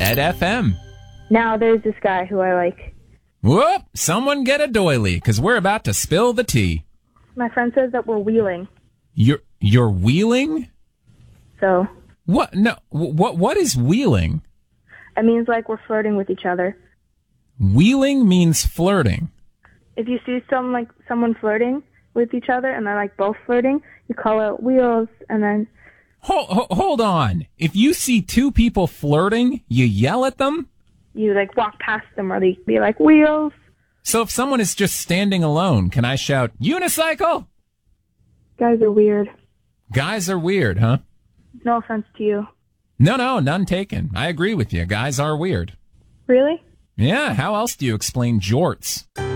Ed FM. Now there's this guy who I like. Whoop! Someone get a doily, because we're about to spill the tea. My friend says that we're wheeling. You're wheeling? So. What? No. What is wheeling? It means like we're flirting with each other. Wheeling means flirting. If you see someone flirting with each other and they're like both flirting, you call it wheels, and then. Hold on. If you see two people flirting, you yell at them? You like walk past them, or they be like wheels. So if someone is just standing alone, can I shout unicycle? Guys are weird. Guys are weird, huh? No offense to you. No, none taken. I agree with you. Guys are weird. Really? Yeah, how else do you explain jorts?